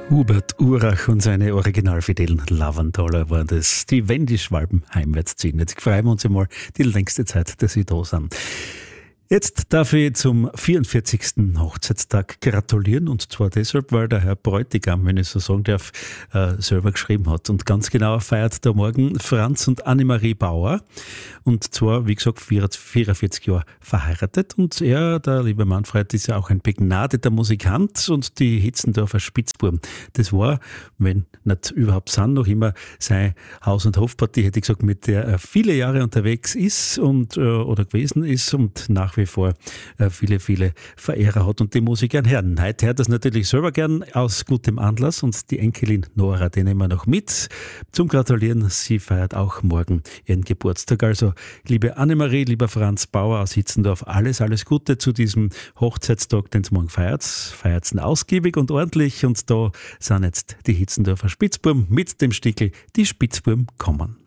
Hubert Urach und seine originalfidelen Lavantaler waren das. Die Wendischwalben heimwärts ziehen. Jetzt freuen wir uns einmal die längste Zeit, dass sie da sind. Jetzt darf ich zum 44. Hochzeitstag gratulieren, und zwar deshalb, weil der Herr Bräutigam, wenn ich so sagen darf, selber geschrieben hat. Und ganz genau feiert da morgen Franz und Annemarie Bauer. Und zwar, wie gesagt, 44 Jahre verheiratet. Und er, der liebe Manfred, ist ja auch ein begnadeter Musikant, und die Hitzendorfer Spitzbuben, das war, wenn nicht überhaupt sind, noch immer seine Haus- und Hofpartie, hätte ich gesagt, mit der er viele Jahre unterwegs ist und oder gewesen ist und nach wie vor viele Verehrer hat und die muss ich gern hören. Heute hört das natürlich selber gern aus gutem Anlass, und die Enkelin Nora, die nehmen wir noch mit zum Gratulieren. Sie feiert auch morgen ihren Geburtstag. Also liebe Annemarie, lieber Franz Bauer aus Hitzendorf, alles Gute zu diesem Hochzeitstag, den Sie morgen feiert. Feiert ihn ausgiebig und ordentlich, und da sind jetzt die Hitzendorfer Spitzbuben mit dem Stickel Die Spitzbuben kommen.